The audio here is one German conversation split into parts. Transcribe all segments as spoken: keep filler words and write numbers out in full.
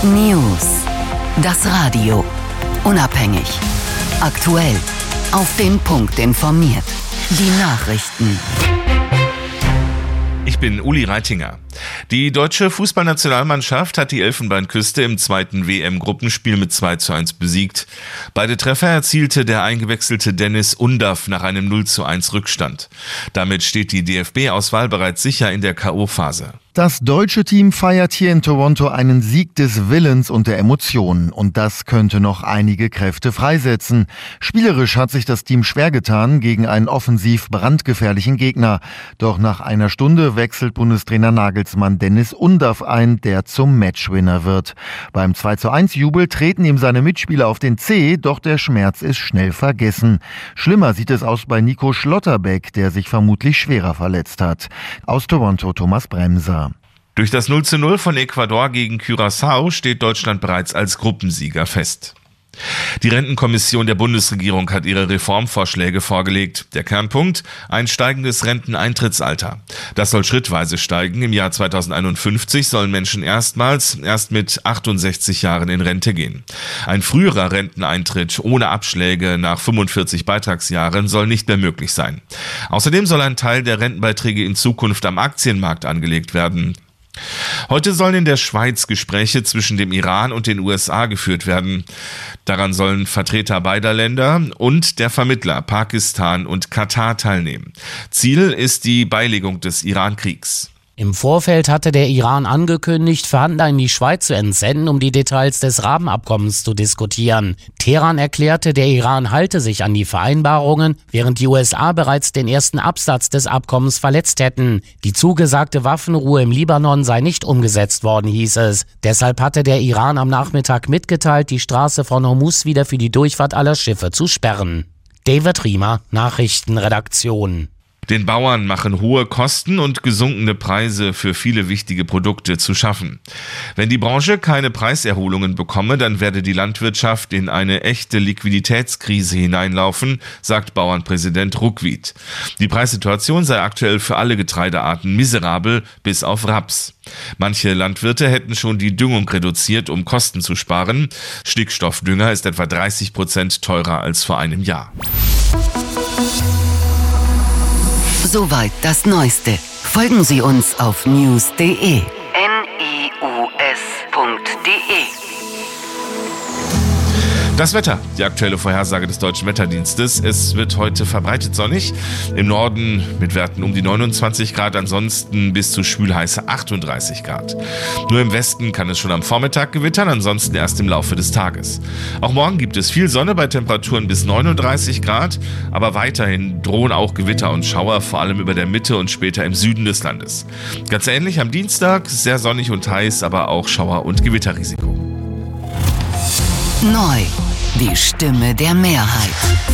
News. Das Radio. Unabhängig. Aktuell. Auf den Punkt informiert. Die Nachrichten. Ich bin Uli Reitinger. Die deutsche Fußballnationalmannschaft hat die Elfenbeinküste im zweiten W M-Gruppenspiel mit zwei zu eins besiegt. Beide Treffer erzielte der eingewechselte Dennis Undav nach einem null zu eins Rückstand. Damit steht die D F B-Auswahl bereits sicher in der K O-Phase. Das deutsche Team feiert hier in Toronto einen Sieg des Willens und der Emotionen. Und das könnte noch einige Kräfte freisetzen. Spielerisch hat sich das Team schwer getan gegen einen offensiv brandgefährlichen Gegner. Doch nach einer Stunde wechselt Bundestrainer Nagelsmann Dennis Undav ein, der zum Matchwinner wird. Beim zwei zu eins Jubel treten ihm seine Mitspieler auf den Zeh, doch der Schmerz ist schnell vergessen. Schlimmer sieht es aus bei Nico Schlotterbeck, der sich vermutlich schwerer verletzt hat. Aus Toronto Thomas Bremser. Durch das null zu null von Ecuador gegen Curaçao steht Deutschland bereits als Gruppensieger fest. Die Rentenkommission der Bundesregierung hat ihre Reformvorschläge vorgelegt. Der Kernpunkt: ein steigendes Renteneintrittsalter. Das soll schrittweise steigen. Im Jahr zweitausendeinundfünfzig sollen Menschen erstmals erst mit achtundsechzig Jahren in Rente gehen. Ein früherer Renteneintritt ohne Abschläge nach fünfundvierzig Beitragsjahren soll nicht mehr möglich sein. Außerdem soll ein Teil der Rentenbeiträge in Zukunft am Aktienmarkt angelegt werden. Heute sollen in der Schweiz Gespräche zwischen dem Iran und den U S A geführt werden. Daran sollen Vertreter beider Länder und der Vermittler Pakistan und Katar teilnehmen. Ziel ist die Beilegung des Iran-Kriegs. Im Vorfeld hatte der Iran angekündigt, Verhandler in die Schweiz zu entsenden, um die Details des Rahmenabkommens zu diskutieren. Teheran erklärte, der Iran halte sich an die Vereinbarungen, während die U S A bereits den ersten Absatz des Abkommens verletzt hätten. Die zugesagte Waffenruhe im Libanon sei nicht umgesetzt worden, hieß es. Deshalb hatte der Iran am Nachmittag mitgeteilt, die Straße von Hormuz wieder für die Durchfahrt aller Schiffe zu sperren. David Riemer, Nachrichtenredaktion. Den Bauern machen hohe Kosten und gesunkene Preise für viele wichtige Produkte zu schaffen. Wenn die Branche keine Preiserholungen bekomme, dann werde die Landwirtschaft in eine echte Liquiditätskrise hineinlaufen, sagt Bauernpräsident Ruckwied. Die Preissituation sei aktuell für alle Getreidearten miserabel, bis auf Raps. Manche Landwirte hätten schon die Düngung reduziert, um Kosten zu sparen. Stickstoffdünger ist etwa dreißig Prozent teurer als vor einem Jahr. Soweit das Neueste. Folgen Sie uns auf news punkt de. N I U S punkt de. Das Wetter, die aktuelle Vorhersage des Deutschen Wetterdienstes. Es wird heute verbreitet sonnig, im Norden mit Werten um die neunundzwanzig Grad, ansonsten bis zu schwülheiße achtunddreißig Grad. Nur im Westen kann es schon am Vormittag gewittern, ansonsten erst im Laufe des Tages. Auch morgen gibt es viel Sonne bei Temperaturen bis neununddreißig Grad, aber weiterhin drohen auch Gewitter und Schauer, vor allem über der Mitte und später im Süden des Landes. Ganz ähnlich am Dienstag, sehr sonnig und heiß, aber auch Schauer- und Gewitterrisiko. Neu. Die Stimme der Mehrheit.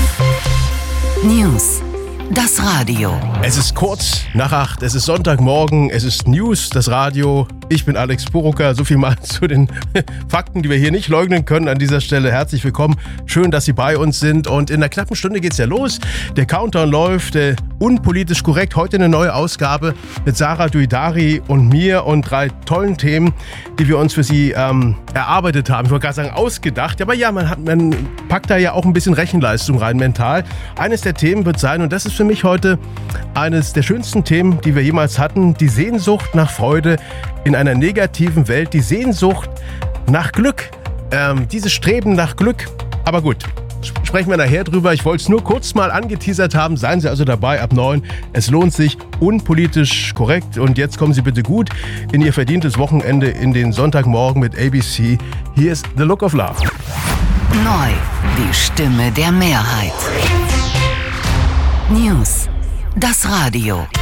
News. Das Radio. Es ist kurz nach acht, es ist Sonntagmorgen, es ist News, das Radio. Ich bin Alex Burucker, so viel mal zu den Fakten, die wir hier nicht leugnen können an dieser Stelle. Herzlich willkommen, schön, dass Sie bei uns sind und in einer knappen Stunde geht's ja los. Der Countdown läuft, äh, unpolitisch korrekt, heute eine neue Ausgabe mit Sarah Duidari und mir und drei tollen Themen, die wir uns für Sie ähm, erarbeitet haben. Ich wollte gerade sagen, ausgedacht, aber ja, man, hat, man packt da ja auch ein bisschen Rechenleistung rein, mental. Eines der Themen wird sein, und das ist für mich heute eines der schönsten Themen, die wir jemals hatten, die Sehnsucht nach Freude in einer negativen Welt, die Sehnsucht nach Glück, ähm, dieses Streben nach Glück. Aber gut, sprechen wir nachher drüber. Ich wollte es nur kurz mal angeteasert haben. Seien Sie also dabei ab neun. Es lohnt sich, unpolitisch korrekt. Und jetzt kommen Sie bitte gut in Ihr verdientes Wochenende, in den Sonntagmorgen mit A B C. Hier ist The Look of Love. Neu, die Stimme der Mehrheit. News. Das Radio.